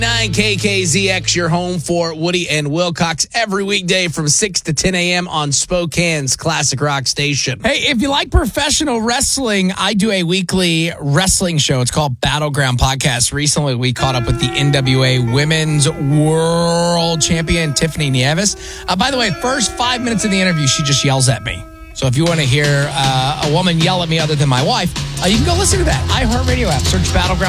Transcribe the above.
KKZX, your home for Woody and Wilcox every weekday from 6 to 10 a.m. on Spokane's Classic Rock Station. Hey, if you like professional wrestling, I do a weekly wrestling show. It's called Battleground Podcast. Recently, we caught up with the NWA Women's World Champion, Tiffany Nieves. By the way, first 5 minutes of the interview, she just yells at me. So if you want to hear a woman yell at me other than my wife, you can go listen to that. iHeartRadio app. Search Battleground